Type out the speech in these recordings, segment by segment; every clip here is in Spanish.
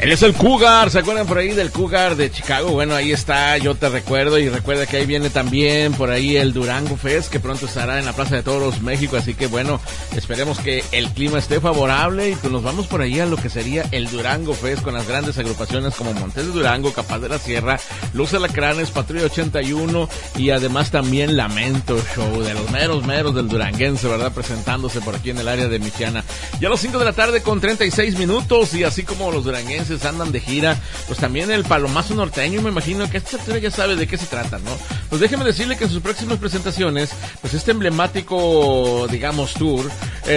Él es el Cougar, ¿se acuerdan por ahí del Cougar de Chicago? Bueno, ahí está, yo te recuerdo, y recuerda que ahí viene también por ahí el Durango Fest, que pronto estará en la Plaza de Toros, México, así que bueno, esperemos que el clima esté favorable, y pues nos vamos por ahí a lo que sería el Durango Fest, con las grandes agrupaciones como Montes de Durango, Capaz de la Sierra, Luz Alacranes, Patrulla 81, y además también Lamento Show, de los meros del duranguense, ¿verdad? Presentándose por aquí en el área de Michiana. Ya a las 5 de la tarde con 36 minutos, y así como los duranguenses andan de gira, pues también el Palomazo Norteño, me imagino que esta altura ya sabe de qué se trata, ¿no? Pues déjeme decirle que en sus próximas presentaciones, pues este emblemático, digamos, tour,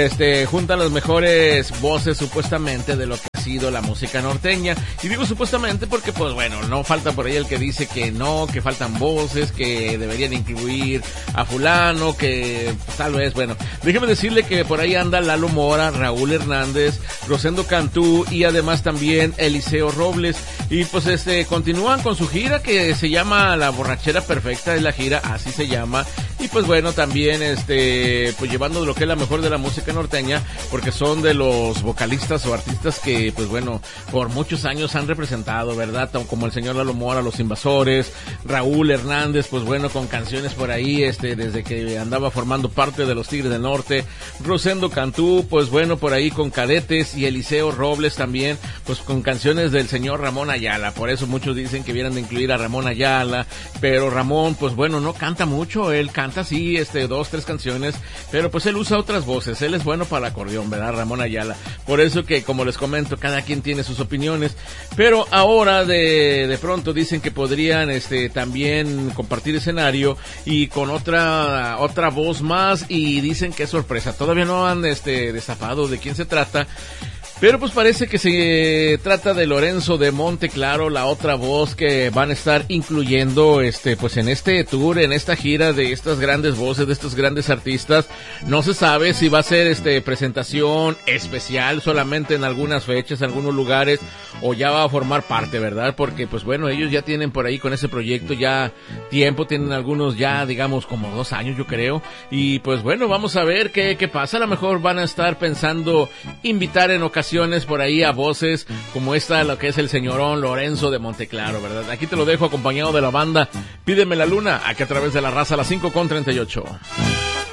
junta las mejores voces supuestamente de lo que ha sido la música norteña, y digo supuestamente porque pues bueno, no falta por ahí el que dice que no, que faltan voces, que deberían incluir a fulano, que pues, tal vez, bueno, déjeme decirle que por ahí anda Lalo Mora, Raúl Hernández, Rosendo Cantú, y además también Eliseo Robles, y pues continúan con su gira que se llama La Borrachera Perfecta, es la gira, así se llama, y pues bueno, también pues llevando lo que es la mejor de la música norteña, porque son de los vocalistas o artistas que pues bueno, por muchos años han representado, ¿verdad? Como el señor Lalo Mora, Los Invasores, Raúl Hernández, pues bueno, con canciones por ahí, desde que andaba formando parte de los Tigres del Norte, Rosendo Cantú, pues bueno, por ahí con Cadetes, y Eliseo Robles también, pues con canciones del señor Ramón Ayala. Por eso muchos dicen que vieran de incluir a Ramón Ayala, pero Ramón, pues bueno, no canta mucho, él canta sí, 2, 3 canciones, pero pues él usa otras voces, él es bueno para el acordeón, ¿verdad? Ramón Ayala. Por eso que, como les comento, cada quien tiene sus opiniones, pero ahora de pronto dicen que podrían, también compartir escenario, y con otra voz más, y dicen que es sorpresa, todavía no han, destapado de quién se trata. Pero pues parece que se trata de Lorenzo de Monteclaro, la otra voz que van a estar incluyendo pues en este tour, en esta gira de estas grandes voces, de estos grandes artistas. No se sabe si va a ser presentación especial solamente en algunas fechas, en algunos lugares, o ya va a formar parte, ¿verdad? Porque pues bueno, ellos ya tienen por ahí con ese proyecto ya tiempo, tienen algunos ya digamos como 2 años yo creo, y pues bueno, vamos a ver qué pasa. A lo mejor van a estar pensando invitar en ocasiones por ahí a voces como esta, lo que es el señorón Lorenzo de Monteclaro, ¿verdad? Aquí te lo dejo acompañado de la banda Pídeme la Luna, aquí a través de la raza a las 5:38.